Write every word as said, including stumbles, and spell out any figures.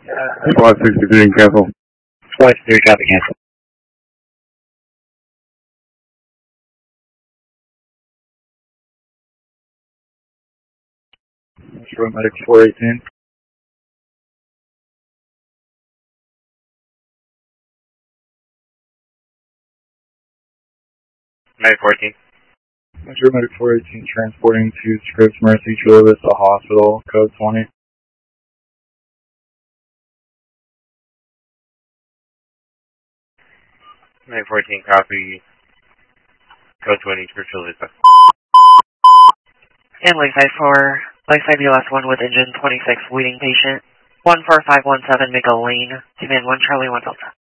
Squad sixty-three, cancel. Squad sixty-three, copy, cancel. Metro Medic four eighteen. Medic fourteen. Metro Medic four eighteen, transporting to Scripps Mercy Chula Vista Hospital, code twenty. Medic fourteen, copy. Code twenty, Scripps Chula Vista. And Lakeside four, Lakeside U S one with engine twenty-six, waiting patient. one four five one seven, make a lane. Command one Charlie, one Delta.